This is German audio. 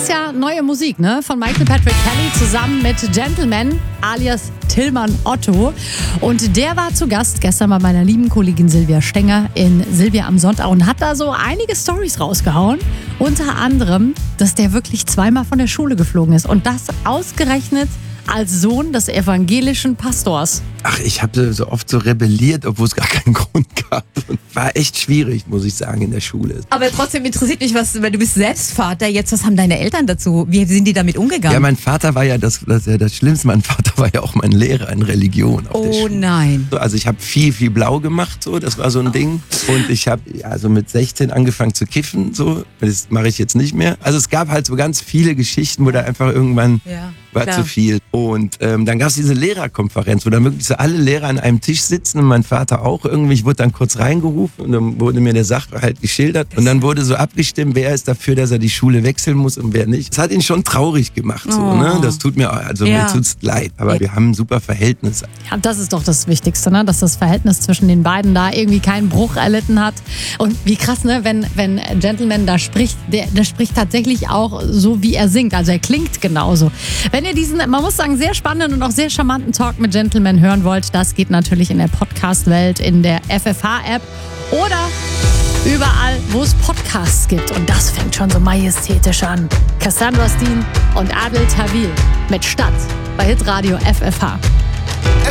ist ja neue Musik, ne? Von Michael Patrick Kelly zusammen mit Gentleman alias Tillmann Otto. Und der war zu Gast gestern bei meiner lieben Kollegin Silvia Stenger in Silvia am Sonntag und hat da so einige Storys rausgehauen. Unter anderem, dass der wirklich zweimal von der Schule geflogen ist. Und das ausgerechnet als Sohn des evangelischen Pastors. Ach, ich habe so oft so rebelliert, obwohl es gar keinen Grund gab. Und war echt schwierig, muss ich sagen, in der Schule. Aber trotzdem interessiert mich, weil du bist selbst Vater. Jetzt, was haben deine Eltern dazu? Wie sind die damit umgegangen? Ja, mein Vater war ja das Schlimmste. Mein Vater war ja auch mein Lehrer in Religion. Oh nein. Also ich habe viel blau gemacht, so. Das war so ein Ding. Und ich habe also mit 16 angefangen zu kiffen, so. Das mache ich jetzt nicht mehr. Also es gab halt so ganz viele Geschichten, wo da einfach irgendwann war klar. zu viel. Und dann gab es diese Lehrerkonferenz, wo dann wirklich so alle Lehrer an einem Tisch sitzen und mein Vater auch irgendwie. Ich wurde dann kurz reingerufen und dann wurde mir der Sachverhalt geschildert. Und dann wurde so abgestimmt, wer ist dafür, dass er die Schule wechseln muss und wer nicht. Das hat ihn schon traurig gemacht, so, ne? Das tut mir, mir tut's leid. Aber wir haben ein super Verhältnis. Ja, das ist doch das Wichtigste, ne? Dass das Verhältnis zwischen den beiden da irgendwie keinen Bruch erlitten hat. Und wie krass, ne? Wenn Gentleman da spricht, der spricht tatsächlich auch so, wie er singt. Also er klingt genauso. Wenn ihr diesen, man muss sagen, sehr spannenden und auch sehr charmanten Talk mit Gentleman hören wollt, das geht natürlich in der Podcast-Welt, in der FFH-App oder überall, wo es Podcasts gibt. Und das fängt schon so majestätisch an. Cassandra Steen und Adel Tawil mit Stadt bei Hitradio FFH.